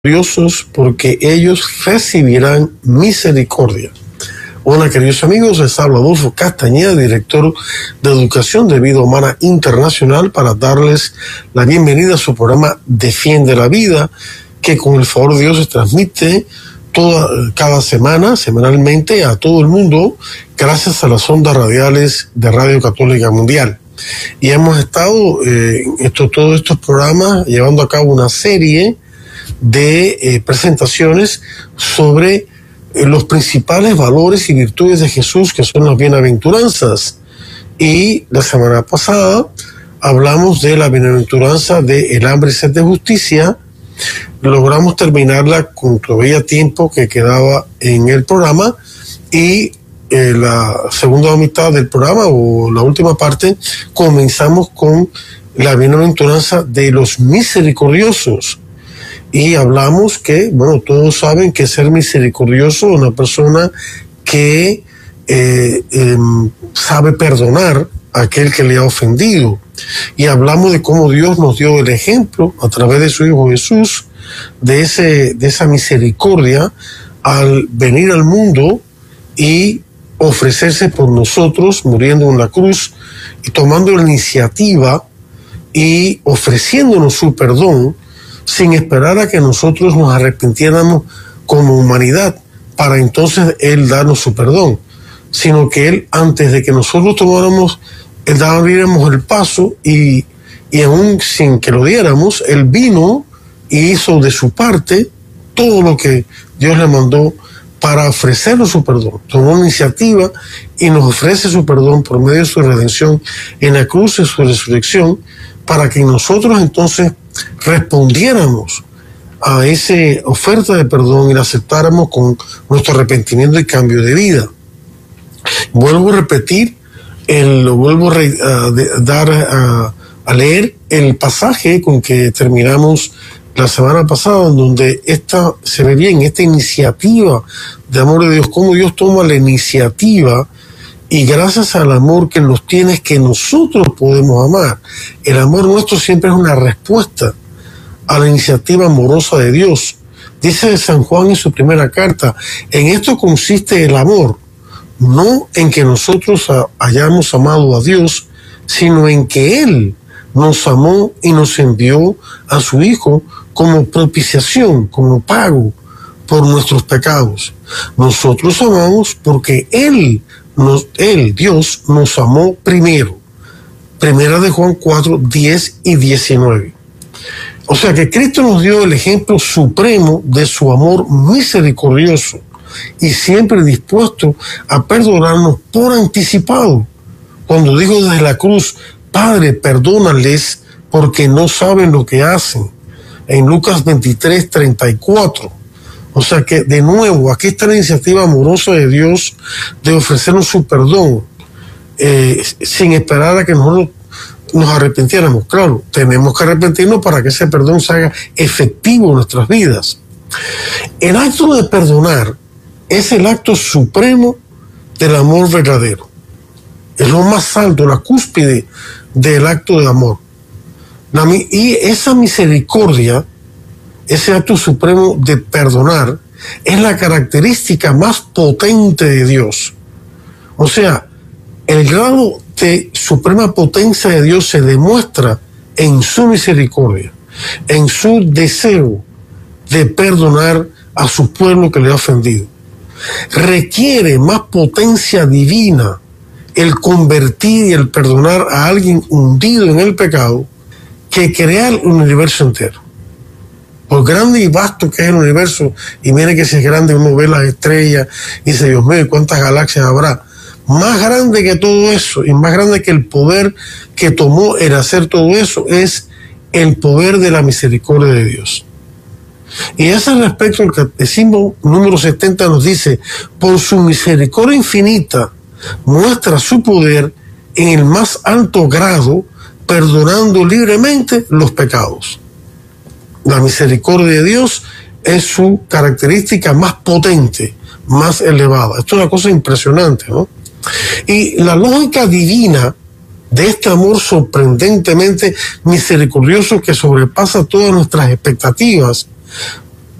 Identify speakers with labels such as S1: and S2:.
S1: gloriosos porque ellos recibirán misericordia. Hola queridos amigos, les habla Adolfo Castañeda, director de Educación de Vida Humana Internacional, para darles la bienvenida a su programa Defiende la Vida, que con el favor de Dios se transmite cada semana, semanalmente, a todo el mundo, gracias a las ondas radiales de Radio Católica Mundial. Y hemos estado todos estos programas llevando a cabo una serie de presentaciones sobre los principales valores y virtudes de Jesús, que son las bienaventuranzas. Y la semana pasada hablamos de la bienaventuranza de el hambre y sed de justicia. Logramos terminarla con todavía tiempo que quedaba en el programa, y la segunda mitad del programa, o la última parte, comenzamos con la bienaventuranza de los misericordiosos. Y hablamos que, bueno, todos saben que ser misericordioso es una persona que sabe perdonar a aquel que le ha ofendido. Y hablamos de cómo Dios nos dio el ejemplo a través de su Hijo Jesús, de esa misericordia al venir al mundo y ofrecerse por nosotros, muriendo en la cruz y tomando la iniciativa y ofreciéndonos su perdón, sin esperar a que nosotros nos arrepintiéramos como humanidad para entonces Él darnos su perdón, sino que Él, antes de que nosotros abriéramos el paso y aún sin que lo diéramos, Él vino y hizo de su parte todo lo que Dios le mandó para ofrecernos su perdón. Tomó una iniciativa y nos ofrece su perdón por medio de su redención en la cruz y su resurrección, para que nosotros entonces respondiéramos a esa oferta de perdón y la aceptáramos con nuestro arrepentimiento y cambio de vida. Vuelvo a repetir, a leer el pasaje con que terminamos la semana pasada, en donde se ve bien esta iniciativa de amor de Dios, cómo Dios toma la iniciativa, y gracias al amor que nos tiene es que nosotros podemos amar. El amor nuestro siempre es una respuesta a la iniciativa amorosa de Dios. Dice San Juan en su primera carta: en esto consiste el amor, no en que nosotros hayamos amado a Dios, sino en que Él nos amó y nos envió a su Hijo como propiciación, como pago por nuestros pecados. Nosotros amamos porque Dios nos amó primero. Primera de Juan 4, 10 y 19. O sea que Cristo nos dio el ejemplo supremo de su amor misericordioso y siempre dispuesto a perdonarnos por anticipado, cuando dijo desde la cruz: Padre, perdónales porque no saben lo que hacen, en Lucas 23, 34. O sea que, de nuevo, aquí está la iniciativa amorosa de Dios de ofrecernos su perdón, sin esperar a que nosotros nos arrepintiéramos. Claro, tenemos que arrepentirnos para que ese perdón se haga efectivo en nuestras vidas. El acto de perdonar es el acto supremo del amor verdadero. Es lo más alto, la cúspide del acto de amor. Y esa misericordia, ese acto supremo de perdonar, es la característica más potente de Dios. O sea, el grado de suprema potencia de Dios se demuestra en su misericordia, en su deseo de perdonar a su pueblo que le ha ofendido. Requiere más potencia divina el convertir y el perdonar a alguien hundido en el pecado que crear un universo entero. Por grande y vasto que es el universo, y mire que si es grande, uno ve las estrellas y dice: Dios mío, ¿cuántas galaxias habrá? Más grande que todo eso, y más grande que el poder que tomó en hacer todo eso, es el poder de la misericordia de Dios. Y a ese respecto, el Catecismo número 70 nos dice: por su misericordia infinita, muestra su poder en el más alto grado, perdonando libremente los pecados. La misericordia de Dios es su característica más potente, más elevada. Esto es una cosa impresionante, ¿no? Y la lógica divina de este amor sorprendentemente misericordioso, que sobrepasa todas nuestras expectativas,